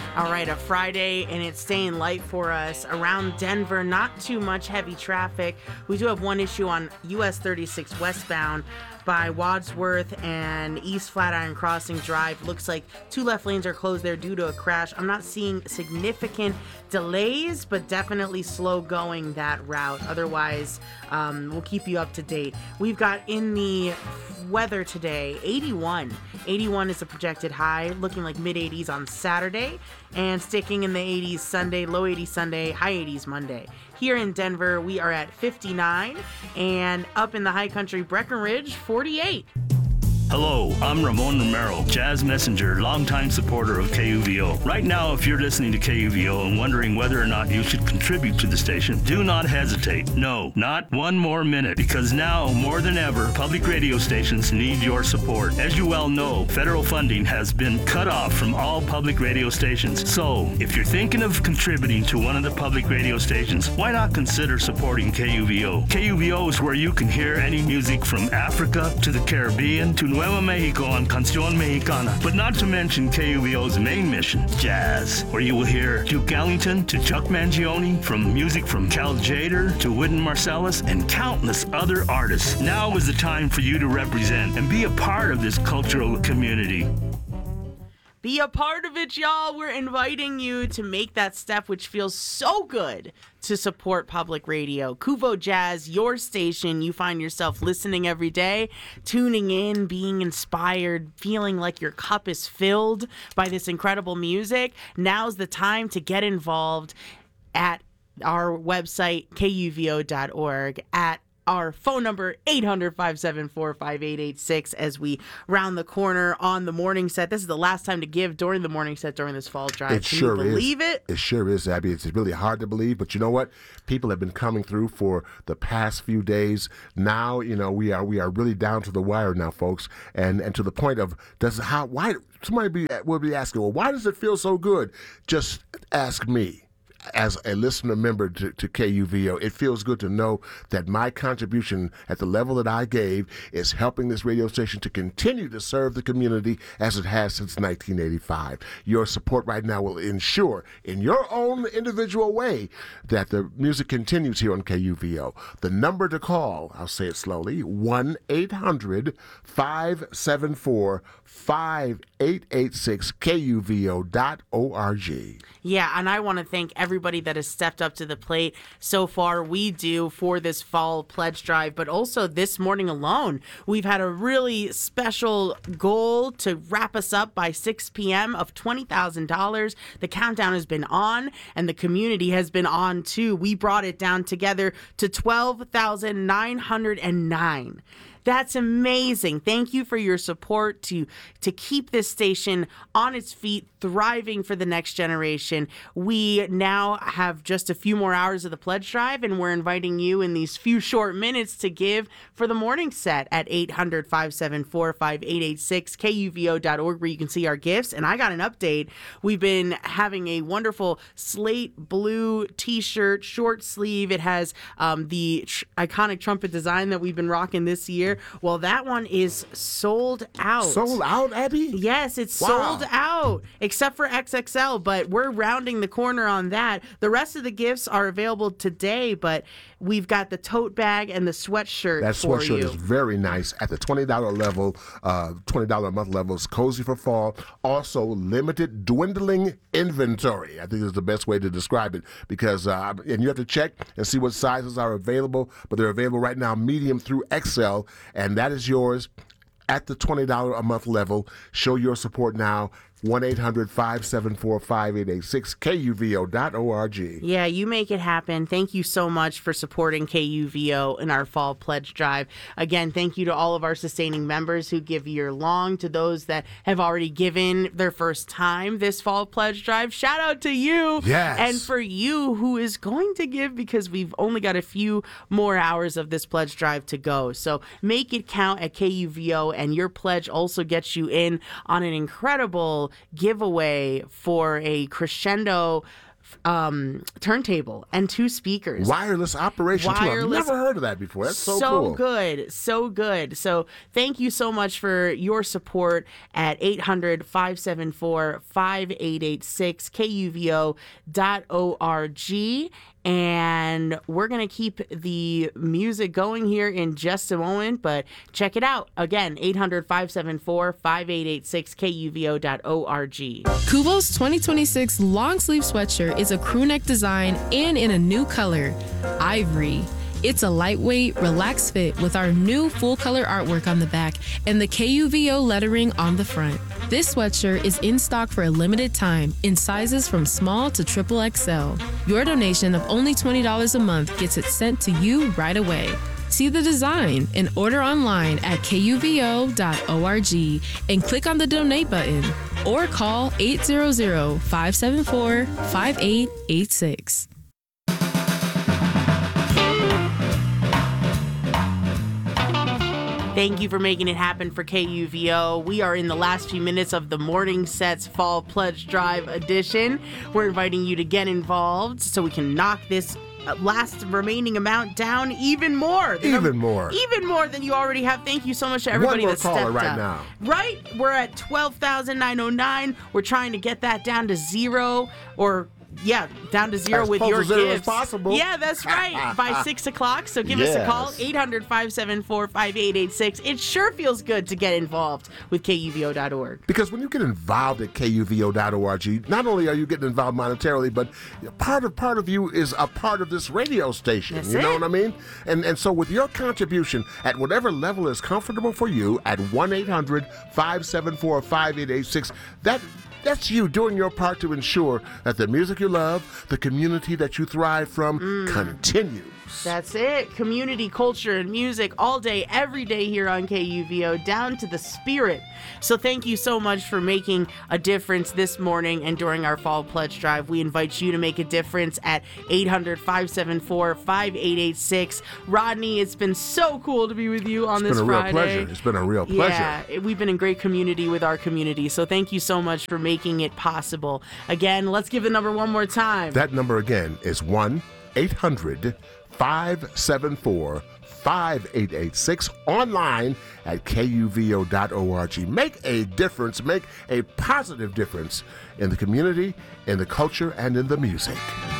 All right, a Friday, and it's staying light for us. Around Denver, not too much heavy traffic. We do have one issue on US 36 westbound by Wadsworth and East Flatiron Crossing Drive. Looks like two left lanes are closed there due to a crash. I'm not seeing significant delays, but definitely slow going that route. Otherwise, we'll keep you up to date. We've got in the weather today, 81. 81 is the projected high, looking like mid-80s on Saturday, and sticking in the 80s Sunday, low 80s Sunday, high 80s Monday. Here in Denver, we are at 59, and up in the high country, Breckenridge, 48. Hello, I'm Ramon Romero, Jazz Messenger, longtime supporter of KUVO. Right now, if you're listening to KUVO and wondering whether or not you should contribute to the station, do not hesitate. No, not one more minute, because now, more than ever, public radio stations need your support. As you well know, federal funding has been cut off from all public radio stations. So, if you're thinking of contributing to one of the public radio stations, why not consider supporting KUVO? KUVO is where you can hear any music from Africa to the Caribbean to Nuevo Mexico on Canción Mexicana, but not to mention KUVO's main mission, jazz, where you will hear Duke Ellington to Chuck Mangione, from music from Cal Tjader to Wynton Marsalis, and countless other artists. Now is the time for you to represent and be a part of this cultural community. Be a part of it, y'all. We're inviting you to make that step, which feels so good to support public radio. KUVO Jazz, your station. You find yourself listening every day, tuning in, being inspired, feeling like your cup is filled by this incredible music. Now's the time to get involved at our website, kuvo.org, at our phone number, 800-574-5886, as we round the corner on the morning set. This is the last time to give during the morning set during this fall drive. Can you believe it? It sure is, Abby. It's really hard to believe, but you know what? People have been coming through for the past few days. Now, you know, we are really down to the wire now, folks, and to the point of why somebody will be asking, well, why does it feel so good? Just ask me. As a listener member to KUVO, it feels good to know that my contribution at the level that I gave is helping this radio station to continue to serve the community as it has since 1985. Your support right now will ensure, in your own individual way, that the music continues here on KUVO. The number to call, I'll say it slowly, 1-800-574-5886, KUVO.org. Yeah, and I want to thank everybody that has stepped up to the plate so far. We do for this fall pledge drive, but also this morning alone, we've had a really special goal to wrap us up by 6 p.m. of $20,000. The countdown has been on, and the community has been on too. We brought it down together to $12,909. That's amazing. Thank you for your support to keep this station on its feet, thriving for the next generation. We now have just a few more hours of the pledge drive, and we're inviting you in these few short minutes to give for the morning set at 800-574-5886, KUVO.org, where you can see our gifts. And I got an update. We've been having a wonderful slate blue t-shirt, short sleeve. It has the iconic trumpet design that we've been rocking this year. Well, that one is sold out. Sold out, Abby? Yes, it's sold out, except for XXL, but we're rounding the corner on that. The rest of the gifts are available today, but we've got the tote bag and the sweatshirt That for sweatshirt you. is very nice at the $20 level, $20 a month level. It's cozy for fall. Also, limited dwindling inventory. I think is the best way to describe it, because and you have to check and see what sizes are available, but they're available right now, medium through XL, and that is yours at the $20 a month level. Show your support now. 1-800-574-5886, KUVO.org. Yeah, you make it happen. Thank you so much for supporting KUVO in our fall pledge drive. Again, thank you to all of our sustaining members who give year long, to those that have already given their first time this fall pledge drive. Shout out to you. Yes. And for you who is going to give, because we've only got a few more hours of this pledge drive to go. So make it count at KUVO, and your pledge also gets you in on an incredible giveaway for a Crescendo turntable and 2 speakers. Wireless operation too. I've never heard of that before. That's so cool. So good. So thank you so much for your support at 800-574-5886 KUVO.org. And we're going to keep the music going here in just a moment, but check it out. Again, 800-574-5886 KUVO.org. Kubo's 2026 long sleeve sweatshirt is a crew neck design and in a new color, ivory. It's a lightweight, relaxed fit with our new full color artwork on the back and the KUVO lettering on the front. This sweatshirt is in stock for a limited time in sizes from small to XXL. Your donation of only $20 a month gets it sent to you right away. See the design and order online at KUVO.org and click on the donate button or call 800-574-5886. Thank you for making it happen for KUVO. We are in the last few minutes of the Morning Sets Fall Pledge Drive edition. We're inviting you to get involved so we can knock this last remaining amount down even more. Even more than you already have. Thank you so much to everybody that stepped up. One more caller right now. Right? We're at 12,909. We're trying to get that down to zero down to zero with your gifts. As possible. Yeah, that's right. By 6 o'clock. So give us a call, 800-574-5886. It sure feels good to get involved with KUVO.org. Because when you get involved at KUVO.org, not only are you getting involved monetarily, but part of you is a part of this radio station. That's you know what I mean? And so with your contribution at whatever level is comfortable for you at 1-800-574-5886, that's you doing your part to ensure that the music you love, the community that you thrive from, continues. That's it. Community, culture, and music all day, every day here on KUVO, down to the spirit. So thank you so much for making a difference this morning and during our Fall Pledge Drive. We invite you to make a difference at 800-574-5886. Rodney, it's been so cool to be with you on this Friday. It's been a real pleasure. Yeah, we've been in great community with our community. So thank you so much for making it possible. Again, let's give the number one more time. That number again is 1-800-574-5886, online at KUVO.org. Make a difference, make a positive difference in the community, in the culture, and in the music.